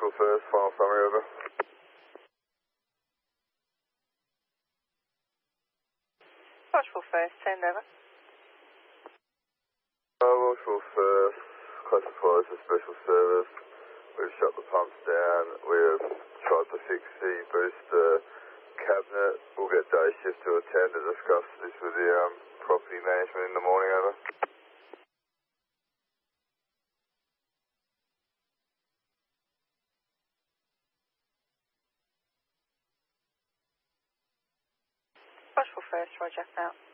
Rushville first, final summary over. Rushville first, send over. Rushville first, classified as a special service. We've shut the pumps down. We've tried to fix the booster cabinet. We'll get day shift to attend to discuss this with the property management in the morning, over. Rushville first, roger, out.